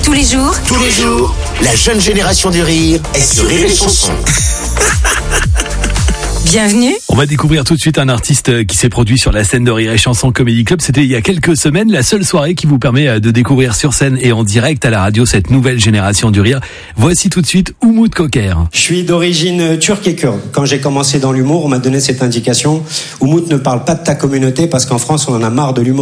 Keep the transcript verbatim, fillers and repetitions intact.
Tous les jours, Tous les jours, la jeune génération du rire est sur Rire et Chanson. bienvenue. On va découvrir tout de suite un artiste qui s'est produit sur la scène de Rire et Chanson Comedy Club. C'était il y a quelques semaines, la seule soirée qui vous permet de découvrir sur scène et en direct à la radio cette nouvelle génération du rire. Voici tout de suite Umut Koker. Je suis d'origine turque et kurde. Quand j'ai commencé dans l'humour, on m'a donné cette indication. Umut, ne parle pas de ta communauté parce qu'en France, on en a marre de l'humour.